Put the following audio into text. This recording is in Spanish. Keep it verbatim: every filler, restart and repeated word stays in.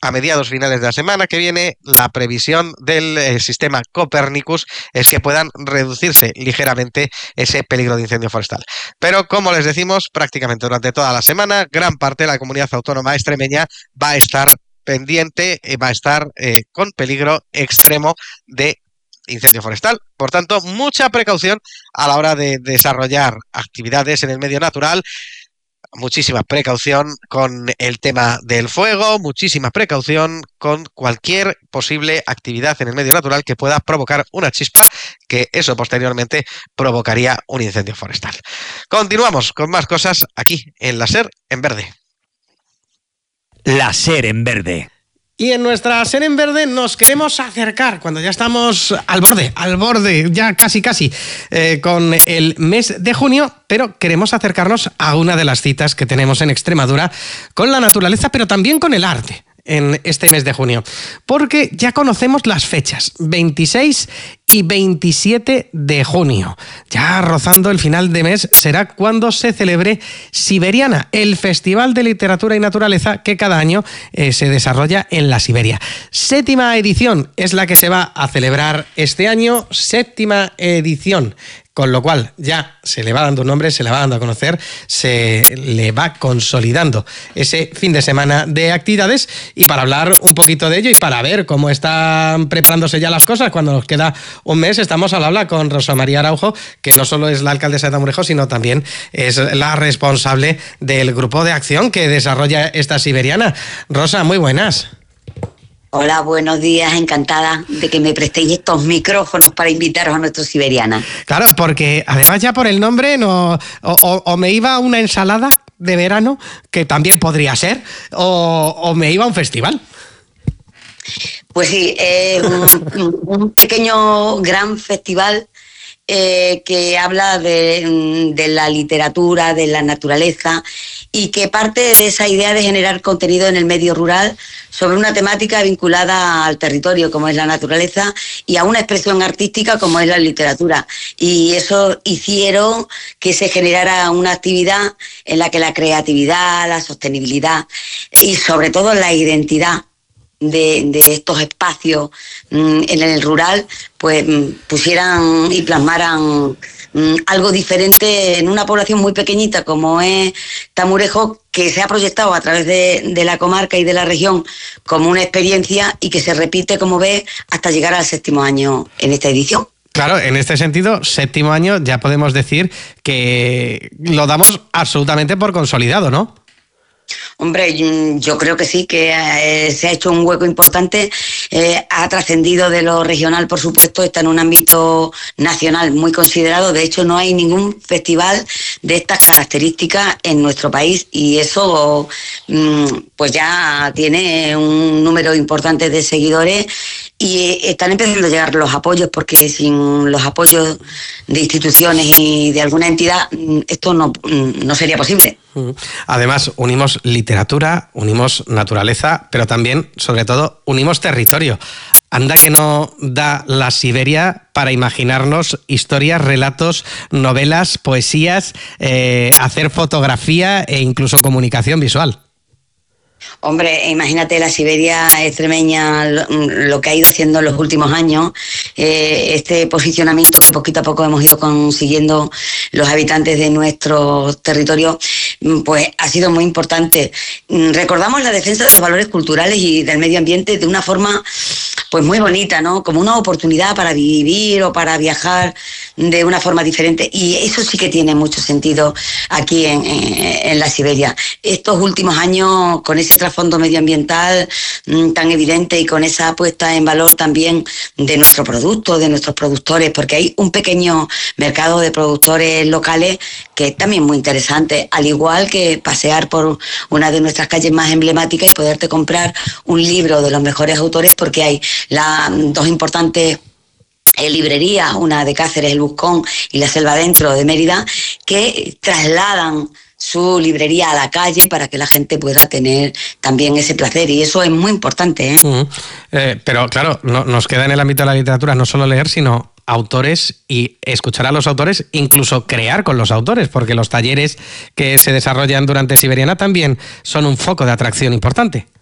a mediados finales de la semana que viene, la previsión del eh, sistema Copernicus es que puedan reducirse ligeramente ese peligro de incendio forestal. Pero, como les decimos, prácticamente durante toda la semana, gran parte de la comunidad autónoma extremeña va a estar pendiente, eh, va a estar eh, con peligro extremo de incendio forestal. Por tanto, mucha precaución a la hora de desarrollar actividades en el medio natural. Muchísima precaución con el tema del fuego, muchísima precaución con cualquier posible actividad en el medio natural que pueda provocar una chispa, que eso posteriormente provocaría un incendio forestal. Continuamos con más cosas aquí en La Ser en Verde. La Ser en Verde. Y en nuestra Ser en Verde nos queremos acercar, cuando ya estamos al borde, al borde, ya casi casi, eh, con el mes de junio, pero queremos acercarnos a una de las citas que tenemos en Extremadura con la naturaleza, pero también con el arte en este mes de junio, porque ya conocemos las fechas, veintiséis y veintisiete de junio. Ya rozando el final de mes será cuando se celebre Siberiana, el Festival de Literatura y Naturaleza que cada año eh, se desarrolla en la Siberia. Séptima edición es la que se va a celebrar este año, séptima edición. Con lo cual ya se le va dando un nombre, se le va dando a conocer, se le va consolidando ese fin de semana de actividades. Y para hablar un poquito de ello y para ver cómo están preparándose ya las cosas, cuando nos queda un mes, estamos al habla con Rosa María Araujo, que no solo es la alcaldesa de Amurejo, sino también es la responsable del grupo de acción que desarrolla esta Siberiana. Rosa, muy buenas. Hola, buenos días, encantada de que me prestéis estos micrófonos para invitaros a nuestro Siberiana. Claro, porque además ya por el nombre no, o, o, o me iba a una ensalada de verano, que también podría ser, o, o me iba a un festival. Pues sí, es un, un pequeño gran festival eh, que habla de, de la literatura, de la naturaleza, y que parte de esa idea de generar contenido en el medio rural sobre una temática vinculada al territorio, como es la naturaleza, y a una expresión artística, como es la literatura. Y eso hicieron que se generara una actividad en la que la creatividad, la sostenibilidad y sobre todo la identidad de, de estos espacios mmm, en el rural, pues pusieran y plasmaran algo diferente en una población muy pequeñita como es Tamurejo, que se ha proyectado a través de, de la comarca y de la región como una experiencia y que se repite, como ves, hasta llegar al séptimo año en esta edición. Claro, en este sentido, séptimo año ya podemos decir que lo damos absolutamente por consolidado, ¿no? Hombre, yo creo que sí, que eh, se ha hecho un hueco importante, eh, ha trascendido de lo regional, por supuesto, está en un ámbito nacional muy considerado. De hecho, no hay ningún festival de estas características en nuestro país y eso mm, pues ya tiene un número importante de seguidores y están empezando a llegar los apoyos, porque sin los apoyos de instituciones y de alguna entidad esto no, no sería posible. Además, unimos literatura, unimos naturaleza, pero también, sobre todo, unimos territorio. Anda que no da la Siberia para imaginarnos historias, relatos, novelas, poesías, eh, hacer fotografía e incluso comunicación visual. Hombre, imagínate la Siberia extremeña, lo, lo que ha ido haciendo en los últimos años, eh, este posicionamiento que poquito a poco hemos ido consiguiendo los habitantes de nuestro territorio, pues ha sido muy importante. Recordamos la defensa de los valores culturales y del medio ambiente de una forma pues muy bonita, ¿no? Como una oportunidad para vivir o para viajar de una forma diferente, y eso sí que tiene mucho sentido aquí en, en, en la Siberia. Estos últimos años, con ese trasfondo medioambiental mmm, tan evidente y con esa puesta en valor también de nuestro producto, de nuestros productores, porque hay un pequeño mercado de productores locales que es también muy interesante, al igual que pasear por una de nuestras calles más emblemáticas y poderte comprar un libro de los mejores autores, porque hay la, dos importantes Eh, librerías, una de Cáceres, el Buscón, y la Selva Dentro de Mérida, que trasladan su librería a la calle para que la gente pueda tener también ese placer, y eso es muy importante, ¿eh? Uh-huh. eh, pero claro, no, nos queda en el ámbito de la literatura no solo leer, sino autores y escuchar a los autores, incluso crear con los autores, porque los talleres que se desarrollan durante Siberiana también son un foco de atracción importante.